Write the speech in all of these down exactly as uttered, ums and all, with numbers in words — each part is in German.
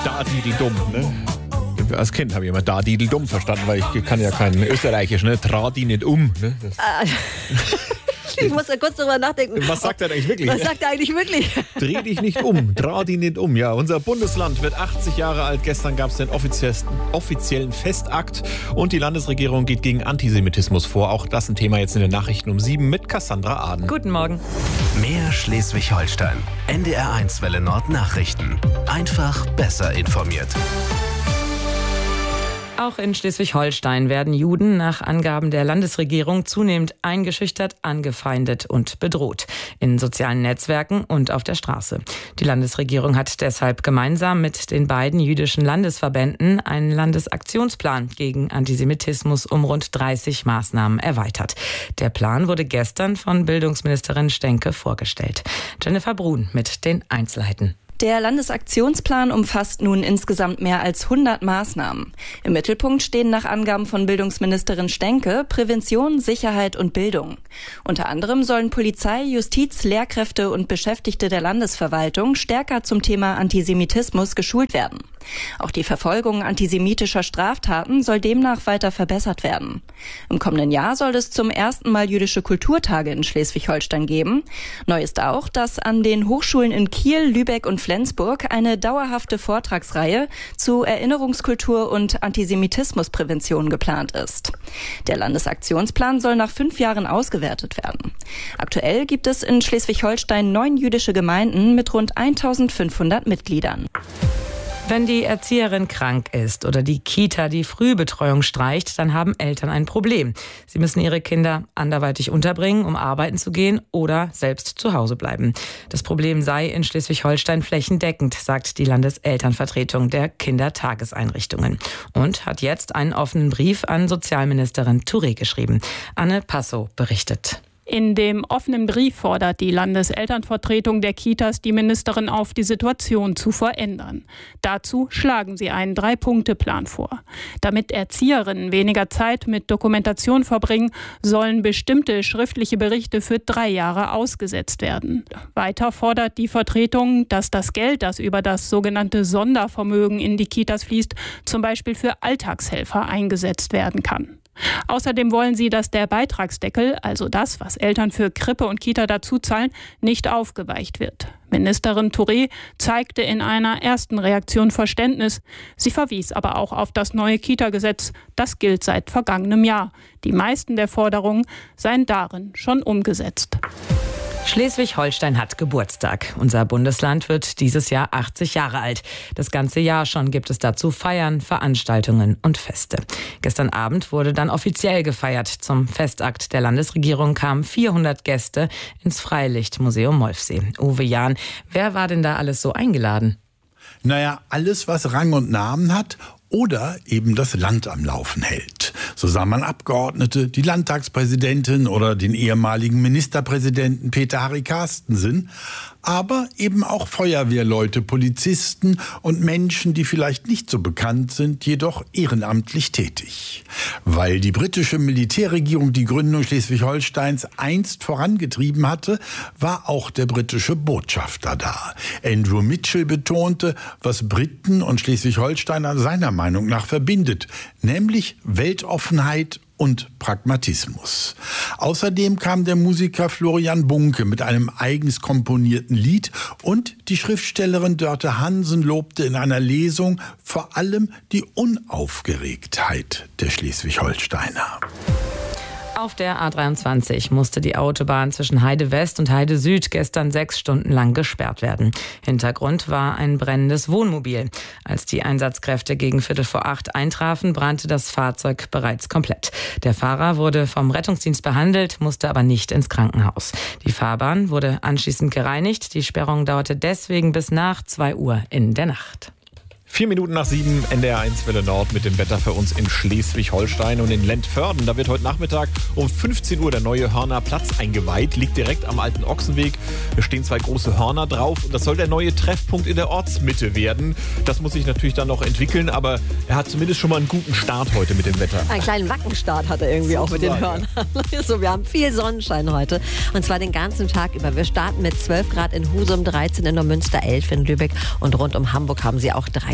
Dadideldum, ne? Als Kind habe ich immer Dadideldum verstanden, weil ich kann ja kein Österreichisch, ne? Tradi nicht um, ne? Ich muss da kurz drüber nachdenken. Was sagt er eigentlich wirklich? Was sagt er eigentlich wirklich? Dreh dich nicht um, trau dich nicht um. Ja, unser Bundesland wird achtzig Jahre alt. Gestern gab es den offiziellen Festakt und die Landesregierung geht gegen Antisemitismus vor. Auch das ein Thema jetzt in den Nachrichten um sieben mit Cassandra Aden. Guten Morgen. Mehr Schleswig-Holstein. N D R eins Welle Nord Nachrichten. Einfach besser informiert. Auch in Schleswig-Holstein werden Juden nach Angaben der Landesregierung zunehmend eingeschüchtert, angefeindet und bedroht. In sozialen Netzwerken und auf der Straße. Die Landesregierung hat deshalb gemeinsam mit den beiden jüdischen Landesverbänden einen Landesaktionsplan gegen Antisemitismus um rund dreißig Maßnahmen erweitert. Der Plan wurde gestern von Bildungsministerin Stenke vorgestellt. Jennifer Brun mit den Einzelheiten. Der Landesaktionsplan umfasst nun insgesamt mehr als hundert Maßnahmen. Im Mittelpunkt stehen nach Angaben von Bildungsministerin Stenke Prävention, Sicherheit und Bildung. Unter anderem sollen Polizei, Justiz, Lehrkräfte und Beschäftigte der Landesverwaltung stärker zum Thema Antisemitismus geschult werden. Auch die Verfolgung antisemitischer Straftaten soll demnach weiter verbessert werden. Im kommenden Jahr soll es zum ersten Mal jüdische Kulturtage in Schleswig-Holstein geben. Neu ist auch, dass an den Hochschulen in Kiel, Lübeck und Flensburg eine dauerhafte Vortragsreihe zu Erinnerungskultur und Antisemitismusprävention geplant ist. Der Landesaktionsplan soll nach fünf Jahren ausgewertet werden. Aktuell gibt es in Schleswig-Holstein neun jüdische Gemeinden mit rund eintausendfünfhundert Mitgliedern. Wenn die Erzieherin krank ist oder die Kita die Frühbetreuung streicht, dann haben Eltern ein Problem. Sie müssen ihre Kinder anderweitig unterbringen, um arbeiten zu gehen oder selbst zu Hause bleiben. Das Problem sei in Schleswig-Holstein flächendeckend, sagt die Landeselternvertretung der Kindertageseinrichtungen. Und hat jetzt einen offenen Brief an Sozialministerin Touré geschrieben. Anne Passow berichtet. In dem offenen Brief fordert die Landeselternvertretung der Kitas die Ministerin auf, die Situation zu verändern. Dazu schlagen sie einen Drei-Punkte-Plan vor. Damit Erzieherinnen weniger Zeit mit Dokumentation verbringen, sollen bestimmte schriftliche Berichte für drei Jahre ausgesetzt werden. Weiter fordert die Vertretung, dass das Geld, das über das sogenannte Sondervermögen in die Kitas fließt, zum Beispiel für Alltagshelfer eingesetzt werden kann. Außerdem wollen sie, dass der Beitragsdeckel, also das, was Eltern für Krippe und Kita dazu zahlen, nicht aufgeweicht wird. Ministerin Touré zeigte in einer ersten Reaktion Verständnis. Sie verwies aber auch auf das neue Kita-Gesetz. Das gilt seit vergangenem Jahr. Die meisten der Forderungen seien darin schon umgesetzt. Schleswig-Holstein hat Geburtstag. Unser Bundesland wird dieses Jahr achtzig Jahre alt. Das ganze Jahr schon gibt es dazu Feiern, Veranstaltungen und Feste. Gestern Abend wurde dann offiziell gefeiert. Zum Festakt der Landesregierung kamen vierhundert Gäste ins Freilichtmuseum Molfsee. Uwe Jahn, wer war denn da alles so eingeladen? Naja, alles, was Rang und Namen hat oder eben das Land am Laufen hält. So sah man Abgeordnete, die Landtagspräsidentin oder den ehemaligen Ministerpräsidenten Peter Harry Carstensen, aber eben auch Feuerwehrleute, Polizisten und Menschen, die vielleicht nicht so bekannt sind, jedoch ehrenamtlich tätig. Weil die britische Militärregierung die Gründung Schleswig-Holsteins einst vorangetrieben hatte, war auch der britische Botschafter da. Andrew Mitchell betonte, was Briten und Schleswig-Holsteiner seiner Meinung nach verbindet, nämlich Weltoffenheit und Pragmatismus. Außerdem kam der Musiker Florian Bunke mit einem eigens komponierten Lied und die Schriftstellerin Dörte Hansen lobte in einer Lesung vor allem die Unaufgeregtheit der Schleswig-Holsteiner. Auf der A dreiundzwanzig musste die Autobahn zwischen Heide West und Heide Süd gestern sechs Stunden lang gesperrt werden. Hintergrund war ein brennendes Wohnmobil. Als die Einsatzkräfte gegen Viertel vor acht eintrafen, brannte das Fahrzeug bereits komplett. Der Fahrer wurde vom Rettungsdienst behandelt, musste aber nicht ins Krankenhaus. Die Fahrbahn wurde anschließend gereinigt. Die Sperrung dauerte deswegen bis nach zwei Uhr in der Nacht. Vier Minuten nach sieben, N D R eins Welle Nord mit dem Wetter für uns in Schleswig-Holstein und in Lentförden. Da wird heute Nachmittag um fünfzehn Uhr der neue Hörner Platz eingeweiht. Liegt direkt am alten Ochsenweg. Da stehen zwei große Hörner drauf und das soll der neue Treffpunkt in der Ortsmitte werden. Das muss sich natürlich dann noch entwickeln, aber er hat zumindest schon mal einen guten Start heute mit dem Wetter. Einen kleinen Wackenstart hat er irgendwie so auch mit den Hörnern. So, wir haben viel Sonnenschein heute und zwar den ganzen Tag über. Wir starten mit zwölf Grad in Husum, dreizehn in Neumünster, elf in Lübeck und rund um Hamburg haben sie auch dreizehn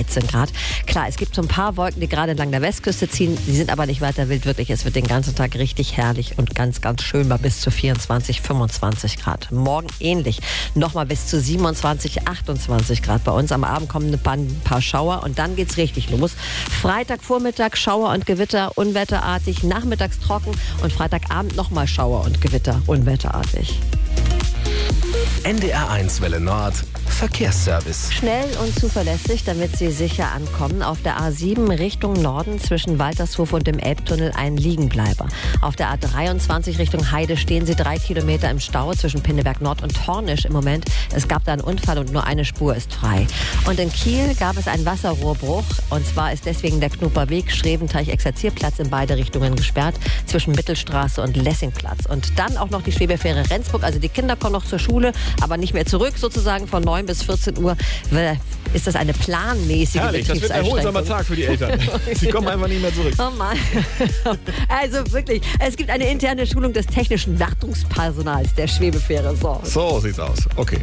dreizehn Grad. Klar, es gibt so ein paar Wolken, die gerade entlang der Westküste ziehen. Die sind aber nicht weiter wild, wirklich. Es wird den ganzen Tag richtig herrlich und ganz, ganz schön bei bis zu vierundzwanzig, fünfundzwanzig Grad. Morgen ähnlich. Nochmal bis zu siebenundzwanzig, achtundzwanzig Grad bei uns. Am Abend kommen ein paar, ein paar Schauer und dann geht's richtig los. Freitagvormittag Schauer und Gewitter, unwetterartig. Nachmittags trocken und Freitagabend nochmal Schauer und Gewitter, unwetterartig. N D R eins Welle Nord Verkehrsservice. Schnell und zuverlässig, damit Sie sicher ankommen. Auf der A sieben Richtung Norden zwischen Waltershof und dem Elbtunnel ein Liegenbleiber. Auf der A dreiundzwanzig Richtung Heide stehen Sie drei Kilometer im Stau zwischen Pinneberg Nord und Hornisch im Moment. Es gab da einen Unfall und nur eine Spur ist frei. Und in Kiel gab es einen Wasserrohrbruch. Und zwar ist deswegen der Knoperweg Schreventeich-Exerzierplatz in beide Richtungen gesperrt zwischen Mittelstraße und Lessingplatz. Und dann auch noch die Schwebefähre Rendsburg. Also die Kinder kommen noch zur Schule, aber nicht mehr zurück sozusagen. Von neun bis vierzehn Uhr ist das eine planmäßige Herrlich, das wird ein erholsamer Tag für die Eltern. Sie kommen einfach nicht mehr zurück. Oh Mann. Also wirklich, es gibt eine interne Schulung des technischen Wartungspersonals der Schwebefähre. So, so sieht's aus. Okay.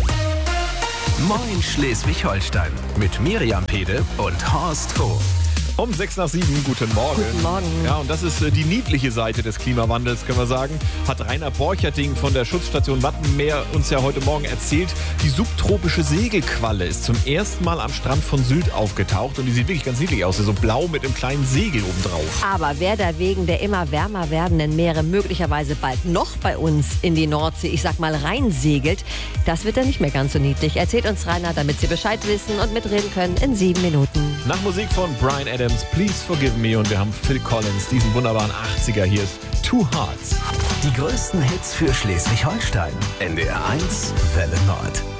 Moin Schleswig-Holstein mit Miriam Pede und Horst Hof. Um sechs nach sieben, guten Morgen. Guten Morgen. Ja, und das ist äh, die niedliche Seite des Klimawandels, können wir sagen. Hat Rainer Borcherting von der Schutzstation Wattenmeer uns ja heute Morgen erzählt. Die subtropische Segelqualle ist zum ersten Mal am Strand von Sylt aufgetaucht. Und die sieht wirklich ganz niedlich aus. So blau mit einem kleinen Segel obendrauf. Aber wer da wegen der immer wärmer werdenden Meere möglicherweise bald noch bei uns in die Nordsee, ich sag mal, reinsegelt, das wird dann nicht mehr ganz so niedlich. Erzählt uns Rainer, damit Sie Bescheid wissen und mitreden können in sieben Minuten. Nach Musik von Bryan Adams, Please Forgive Me, und wir haben Phil Collins, diesen wunderbaren achtziger. Hier ist Two Hearts. Die größten Hits für Schleswig-Holstein. N D R eins Welle Nord.